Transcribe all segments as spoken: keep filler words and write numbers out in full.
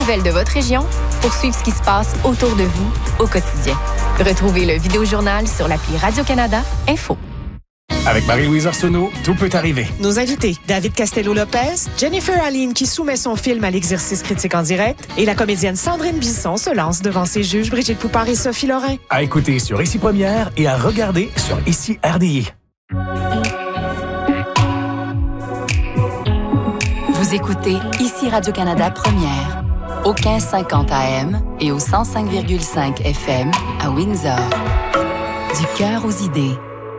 Nouvelles de votre région pour suivre ce qui se passe autour de vous au quotidien. Retrouvez le Vidéojournal sur l'appli Radio-Canada Info. Avec Marie-Louise Arsenault, tout peut arriver. Nos invités, David Castello-Lopez, Jennifer Aline qui soumet son film à l'exercice critique en direct et la comédienne Sandrine Bisson se lance devant ses juges Brigitte Poupard et Sophie Lorrain. À écouter sur Ici Première et à regarder sur Ici R D I. Vous écoutez Ici Radio-Canada Première, au quinze cinquante A M et au cent cinq virgule cinq F M à Windsor. Du cœur aux idées.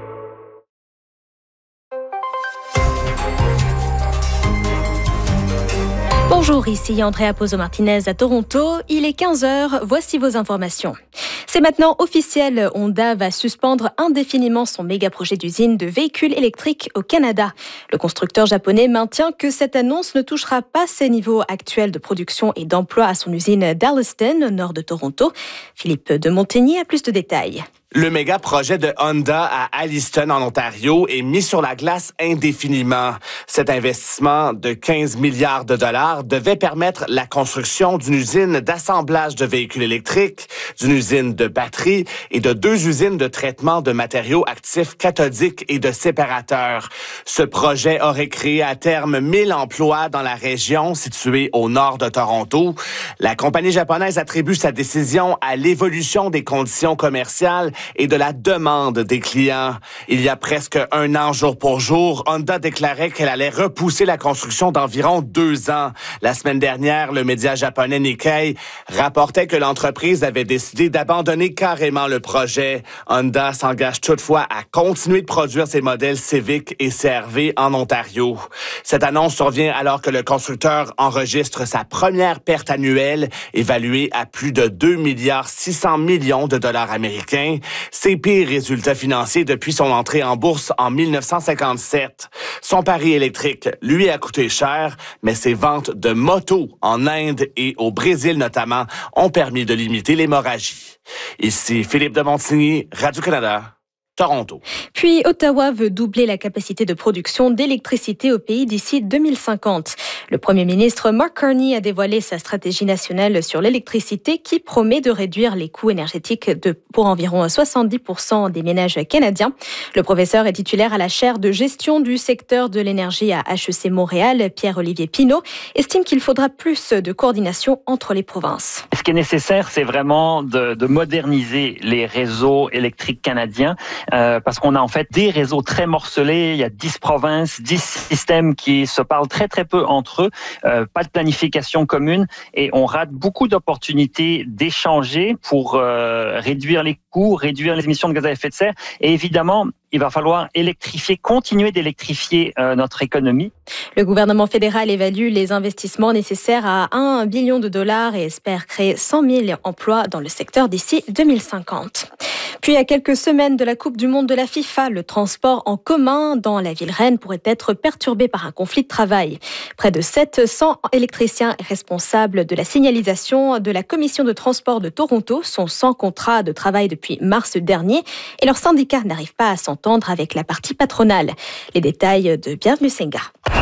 Bonjour, ici Andrea Pozo-Martinez à Toronto. Il est quinze heures, voici vos informations. C'est maintenant officiel, Honda va suspendre indéfiniment son méga-projet d'usine de véhicules électriques au Canada. Le constructeur japonais maintient que cette annonce ne touchera pas ses niveaux actuels de production et d'emploi à son usine d'Alliston, au nord de Toronto. Philippe de Montigny a plus de détails. Le méga projet de Honda à Alliston, en Ontario, est mis sur la glace indéfiniment. Cet investissement de quinze milliards de dollars devait permettre la construction d'une usine d'assemblage de véhicules électriques, d'une usine de batteries et de deux usines de traitement de matériaux actifs cathodiques et de séparateurs. Ce projet aurait créé à terme mille emplois dans la région située au nord de Toronto. La compagnie japonaise attribue sa décision à l'évolution des conditions commerciales et de la demande des clients. Il y a presque un an, jour pour jour, Honda déclarait qu'elle allait repousser la construction d'environ deux ans. La semaine dernière, le média japonais Nikkei rapportait que l'entreprise avait décidé d'abandonner carrément le projet. Honda s'engage toutefois à continuer de produire ses modèles Civic et C R V en Ontario. Cette annonce survient alors que le constructeur enregistre sa première perte annuelle, évaluée à plus de deux milliards six cents millions de dollars américains. Ses pires résultats financiers depuis son entrée en bourse en mille neuf cent cinquante-sept. Son pari électrique lui a coûté cher, mais ses ventes de motos en Inde et au Brésil notamment ont permis de limiter l'hémorragie. Ici Philippe de Montigny, Radio-Canada. Toronto. Puis Ottawa veut doubler la capacité de production d'électricité au pays d'ici deux mille cinquante. Le premier ministre Mark Carney a dévoilé sa stratégie nationale sur l'électricité qui promet de réduire les coûts énergétiques de, pour environ soixante-dix pour cent des ménages canadiens. Le professeur est titulaire à la chaire de gestion du secteur de l'énergie à H E C Montréal. Pierre-Olivier Pinault estime qu'il faudra plus de coordination entre les provinces. Ce qui est nécessaire, c'est vraiment de, de moderniser les réseaux électriques canadiens. Euh, parce qu'on a en fait des réseaux très morcelés, il y a dix provinces, dix systèmes qui se parlent très très peu entre eux, euh, pas de planification commune et on rate beaucoup d'opportunités d'échanger pour euh, réduire les coûts, réduire les émissions de gaz à effet de serre et évidemment il va falloir électrifier, continuer d'électrifier euh, notre économie. Le gouvernement fédéral évalue les investissements nécessaires à un billion de dollars et espère créer cent mille emplois dans le secteur d'ici deux mille cinquante. Puis, à quelques semaines de la Coupe du Monde de la FIFA, le transport en commun dans la ville Rennes pourrait être perturbé par un conflit de travail. Près de sept cents électriciens responsables de la signalisation de la Commission de transport de Toronto sont sans contrat de travail depuis mars dernier et leur syndicat n'arrive pas à s'entendre avec la partie patronale. Les détails de Bienvenue Senga.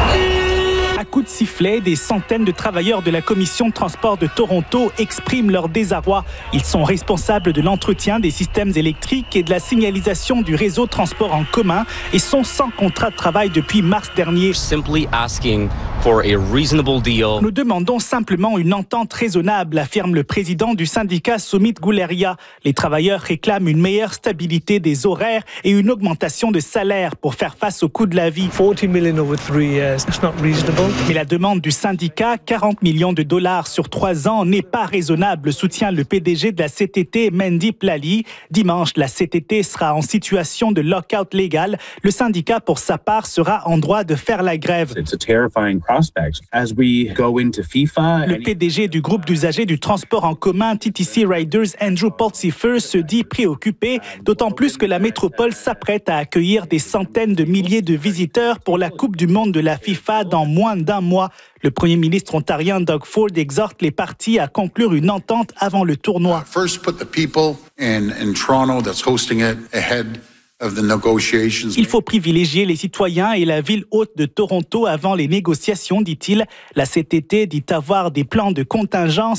À coups de sifflet, des centaines de travailleurs de la Commission de transport de Toronto expriment leur désarroi. Ils sont responsables de l'entretien des systèmes électriques et de la signalisation du réseau de transport en commun et sont sans contrat de travail depuis mars dernier. Simply asking for a reasonable deal. Nous demandons simplement une entente raisonnable, affirme le président du syndicat Sumit Guleria. Les travailleurs réclament une meilleure stabilité des horaires et une augmentation de salaire pour faire face au coût de la vie. forty million over three years. It's not reasonable. Mais la demande du syndicat, quarante millions de dollars sur trois ans, n'est pas raisonnable, soutient le P D G de la C T T, Mandeep Lally. Dimanche, la C T T sera en situation de lock-out légal. Le syndicat, pour sa part, sera en droit de faire la grève. It's a terrifying prospect as we go into FIFA. Le P D G du groupe d'usagers du transport en commun T T C Riders, Andrew Pulsifer, se dit préoccupé, d'autant plus que la métropole s'apprête à accueillir des centaines de milliers de visiteurs pour la Coupe du monde de la FIFA dans moins d'un mois. Le premier ministre ontarien Doug Ford exhorte les parties à conclure une entente avant le tournoi. First, put the people in, in Toronto that's hosting it ahead Il faut privilégier les citoyens et la ville haute de Toronto avant les négociations, dit-il. La C T T dit avoir des plans de contingence